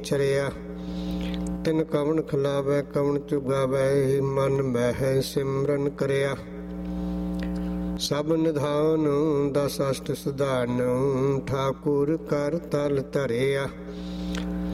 ਚਰਿਆ। ਤਿਨ ਕਵਣ ਖਿਲਾਵੈ ਕਵਣ ਚੁਗਾਵੈ, ਮਨ ਮਹਿ ਸਿਮਰਨ ਕਰਿਆ। ਸਭ ਨਿਧਾਨ ਦਸ ਅਸ਼ਟ ਸੁਧਾਰਨ, ਠਾਕੁਰ ਕਰ ਤਲ ਧਰਿਆ।